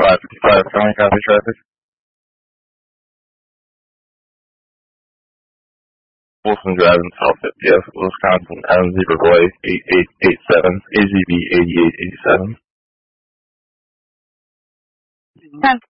555, County copy traffic. Wilson Drive in South 50th, Wisconsin, Zebra Boy 8887, AZB 8887.